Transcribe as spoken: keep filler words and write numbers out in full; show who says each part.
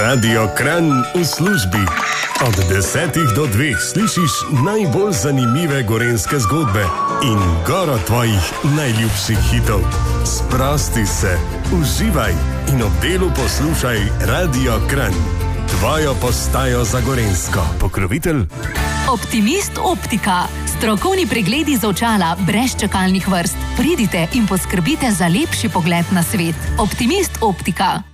Speaker 1: Radio Kranj v službi. Od desetih do dveh slišiš najbolj zanimive gorenjske zgodbe in goro tvojih najljubših hitov. Sprosti se, uživaj in ob delu poslušaj Radio Kranj. Tvojo postajo za gorenjsko. Pokrovitelj
Speaker 2: Optimist Optika. Strokovni pregledi z očala brez čakalnih vrst. Pridite in poskrbite za lepši pogled na svet. Optimist Optika.